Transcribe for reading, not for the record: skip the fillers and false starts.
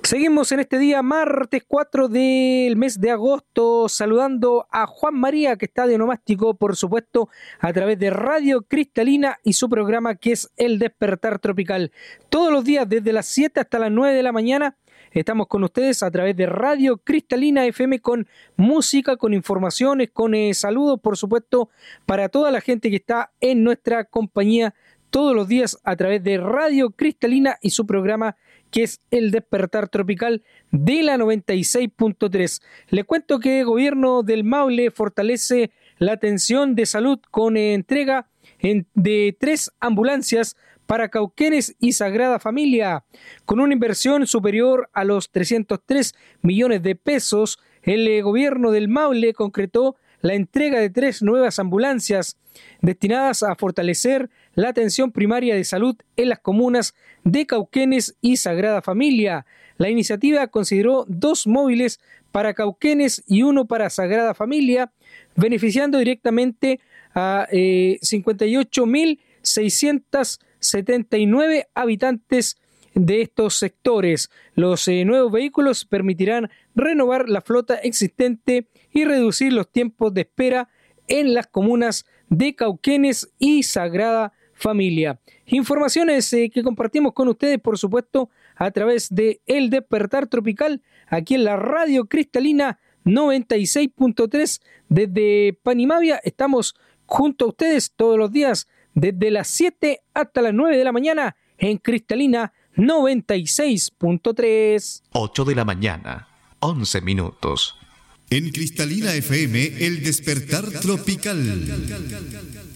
Seguimos en este día, martes 4 del mes de agosto, saludando a Juan María, que está de onomástico, por supuesto, a través de Radio Cristalina y su programa que es El Despertar Tropical. Todos los días, desde las 7 hasta las 9 de la mañana, estamos con ustedes a través de Radio Cristalina FM con música, con informaciones, con saludos, por supuesto, para toda la gente que está en nuestra compañía todos los días a través de Radio Cristalina y su programa que es El Despertar Tropical de la 96.3. Les cuento que el gobierno del Maule fortalece la atención de salud con entrega de 3 ambulancias para Cauquenes y Sagrada Familia. Con una inversión superior a los 303 millones de pesos, el gobierno del Maule concretó la entrega de 3 nuevas ambulancias destinadas a fortalecer la atención primaria de salud en las comunas de Cauquenes y Sagrada Familia. La iniciativa consideró 2 móviles para Cauquenes y 1 para Sagrada Familia, beneficiando directamente a 58.679 habitantes de estos sectores. Los nuevos vehículos permitirán renovar la flota existente y reducir los tiempos de espera en las comunas de Cauquenes y Sagrada Familia. Informaciones que compartimos con ustedes, por supuesto, a través de El Despertar Tropical, aquí en la Radio Cristalina 96.3 desde Panimavia. Estamos junto a ustedes todos los días, desde las 7 hasta las 9 de la mañana, en Cristalina 96.3. 8 de la mañana, 11 minutos. En Cristalina FM, El Despertar Tropical.